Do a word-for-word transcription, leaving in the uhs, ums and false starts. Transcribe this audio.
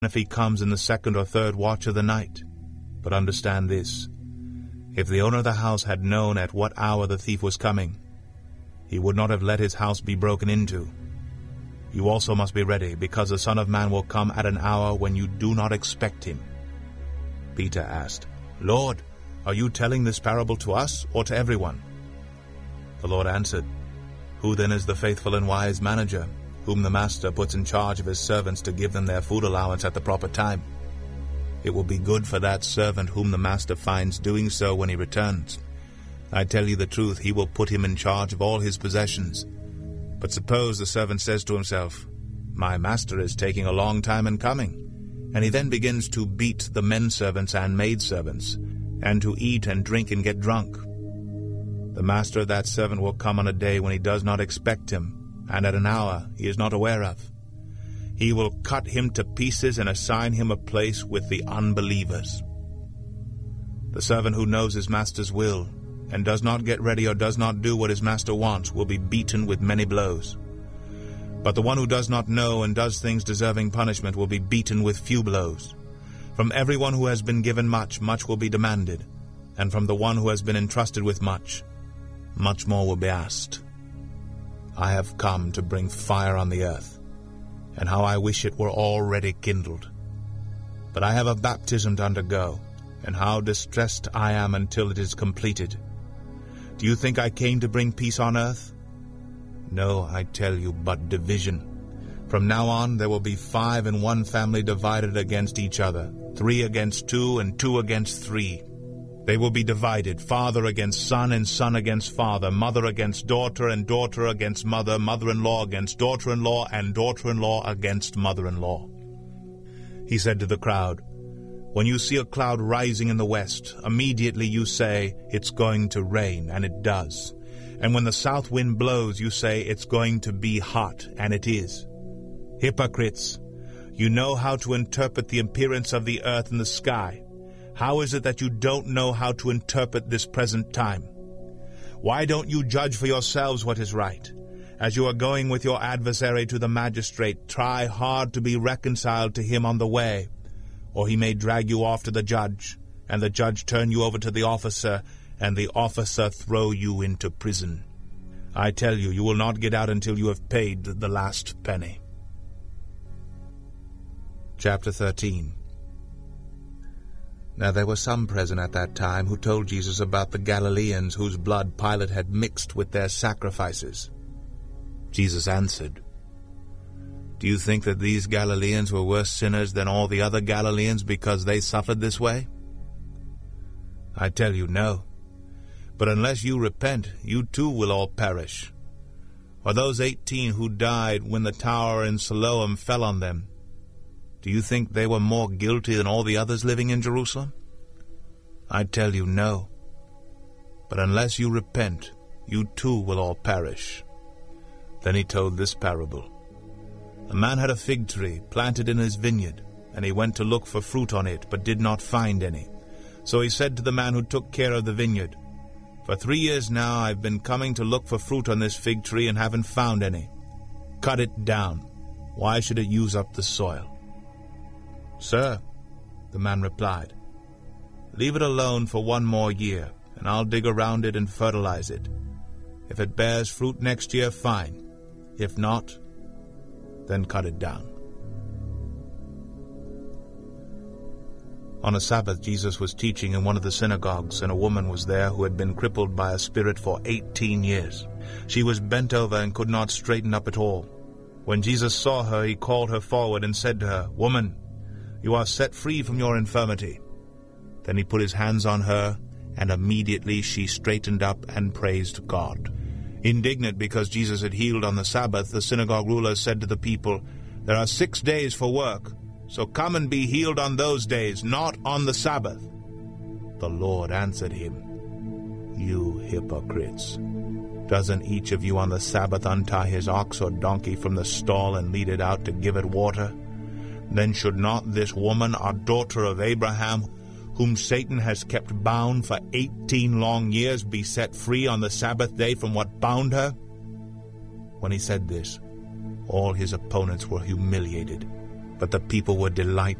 if he comes in the second or third watch of the night. But understand this, if the owner of the house had known at what hour the thief was coming, he would not have let his house be broken into. You also must be ready, because the Son of Man will come at an hour when you do not expect him." Peter asked, "Lord, are you telling this parable to us or to everyone?" The Lord answered, "Who then is the faithful and wise manager, whom the master puts in charge of his servants to give them their food allowance at the proper time? It will be good for that servant whom the master finds doing so when he returns. I tell you the truth, he will put him in charge of all his possessions. But suppose the servant says to himself, 'My master is taking a long time in coming,' and he then begins to beat the men servants and maid servants, and to eat and drink and get drunk. The master of that servant will come on a day when he does not expect him, and at an hour he is not aware of. He will cut him to pieces and assign him a place with the unbelievers. The servant who knows his master's will, and does not get ready or does not do what his master wants, will be beaten with many blows. But the one who does not know and does things deserving punishment will be beaten with few blows. From everyone who has been given much, much will be demanded, and from the one who has been entrusted with much, much more will be asked. I have come to bring fire on the earth, and how I wish it were already kindled. But I have a baptism to undergo, and how distressed I am until it is completed. Do you think I came to bring peace on earth? No, I tell you, but division. From now on there will be five in one family divided against each other, three against two, and two against three. They will be divided, father against son, and son against father, mother against daughter, and daughter against mother, mother-in-law against daughter-in-law, and daughter-in-law against mother-in-law." He said to the crowd, "When you see a cloud rising in the west, immediately you say, 'It's going to rain,' and it does. And when the south wind blows, you say, 'It's going to be hot,' and it is. Hypocrites, you know how to interpret the appearance of the earth and the sky. How is it that you don't know how to interpret this present time? Why don't you judge for yourselves what is right? As you are going with your adversary to the magistrate, try hard to be reconciled to him on the way, or he may drag you off to the judge, and the judge turn you over to the officer, and the officer throw you into prison. I tell you, you will not get out until you have paid the last penny." Chapter thirteen. Now there were some present at that time who told Jesus about the Galileans whose blood Pilate had mixed with their sacrifices. Jesus answered, "Do you think that these Galileans were worse sinners than all the other Galileans because they suffered this way? I tell you, no. But unless you repent, you too will all perish. Or those eighteen who died when the tower in Siloam fell on them, do you think they were more guilty than all the others living in Jerusalem? I tell you, no. But unless you repent, you too will all perish." Then he told this parable. A man had a fig tree planted in his vineyard, and he went to look for fruit on it, but did not find any. So he said to the man who took care of the vineyard, "For three years now I've been coming to look for fruit on this fig tree and haven't found any. Cut it down. Why should it use up the soil?" "Sir," the man replied, "leave it alone for one more year, and I'll dig around it and fertilize it. If it bears fruit next year, fine. If not, then cut it down." On a Sabbath, Jesus was teaching in one of the synagogues, and a woman was there who had been crippled by a spirit for eighteen years. She was bent over and could not straighten up at all. When Jesus saw her, he called her forward and said to her, "Woman, you are set free from your infirmity." Then he put his hands on her, and immediately she straightened up and praised God. Indignant because Jesus had healed on the Sabbath, the synagogue ruler said to the people, "There are six days for work, so come and be healed on those days, not on the Sabbath." The Lord answered him, "You hypocrites! Doesn't each of you on the Sabbath untie his ox or donkey from the stall and lead it out to give it water? Then should not this woman, a daughter of Abraham, whom Satan has kept bound for eighteen long years, be set free on the Sabbath day from what bound her?" When he said this, all his opponents were humiliated, but the people would delight